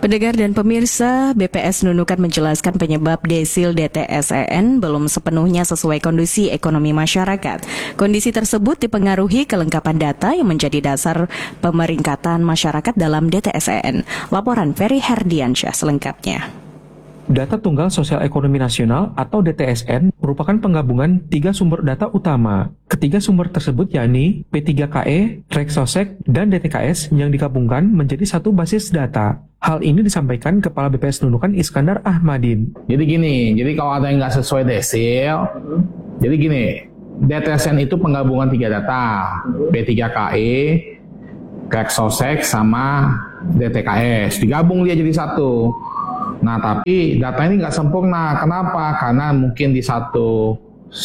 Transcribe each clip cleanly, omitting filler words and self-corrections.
Pendengar dan pemirsa, BPS Nunukan menjelaskan penyebab desil DTSEN belum sepenuhnya sesuai kondisi ekonomi masyarakat. Kondisi tersebut dipengaruhi kelengkapan data yang menjadi dasar pemeringkatan masyarakat dalam DTSEN. Laporan Ferry Herdiansyah selengkapnya. Data Tunggal Sosial Ekonomi Nasional atau DTSN merupakan penggabungan 3 sumber data utama. Ketiga sumber tersebut yakni P3KE, Reksosek, dan DTKS yang digabungkan menjadi satu basis data. Hal ini disampaikan Kepala BPS Nunukan Iskandar Ahmadin. Jadi kalau ada yang nggak sesuai desil, jadi gini, DTSN itu penggabungan 3 data, P3KE, Reksosek, sama DTKS. Digabung dia jadi satu. Nah, tapi data ini nggak sempurna. Kenapa? Karena mungkin di satu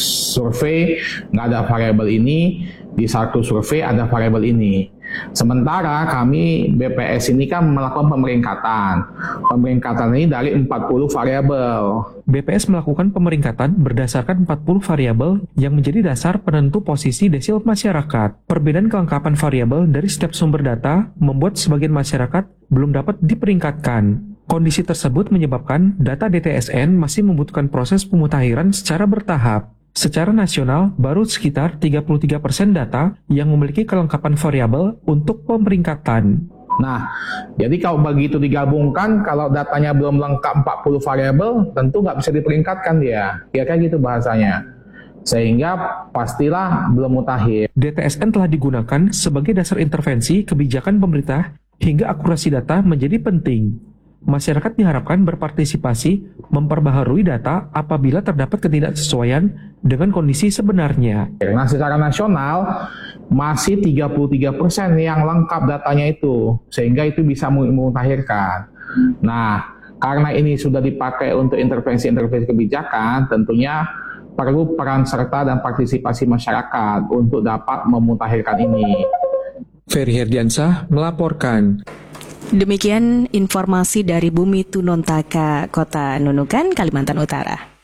survei nggak ada variabel ini, di satu survei ada variabel ini. Sementara kami BPS ini kan melakukan pemeringkatan. Pemeringkatan ini dari 40 variabel. BPS melakukan pemeringkatan berdasarkan 40 variabel yang menjadi dasar penentu posisi desil masyarakat. Perbedaan kelengkapan variabel dari setiap sumber data membuat sebagian masyarakat belum dapat diperingkatkan. Kondisi tersebut menyebabkan data DTSN masih membutuhkan proses pemutakhiran secara bertahap. Secara nasional, baru sekitar 33% data yang memiliki kelengkapan variabel untuk pemeringkatan. Nah, jadi kalau begitu digabungkan, kalau datanya belum lengkap 40 variabel, tentu nggak bisa diperingkatkan dia. Ya kayak gitu bahasanya. Sehingga pastilah belum mutakhir. DTSN telah digunakan sebagai dasar intervensi kebijakan pemerintah hingga akurasi data menjadi penting. Masyarakat diharapkan berpartisipasi memperbaharui data apabila terdapat ketidaksesuaian dengan kondisi sebenarnya. Nah, secara nasional masih 33% yang lengkap datanya itu, sehingga itu bisa memutakhirkan. Nah, karena ini sudah dipakai untuk intervensi-intervensi kebijakan, tentunya perlu peran serta dan partisipasi masyarakat untuk dapat memutakhirkan ini. Ferry Herdiansyah melaporkan. Demikian informasi dari Bumi Tunontaka, Kota Nunukan, Kalimantan Utara.